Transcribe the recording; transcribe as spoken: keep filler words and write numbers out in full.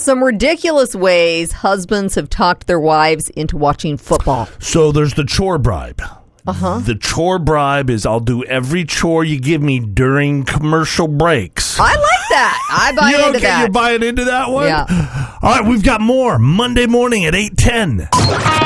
Some ridiculous ways husbands have talked their wives into watching football. So there's the chore bribe. Uh-huh. The chore bribe is I'll do every chore you give me during commercial breaks. I like that. I buy you into okay, that. You're buying into that one? Yeah. All right, we've got more Monday morning at eight ten.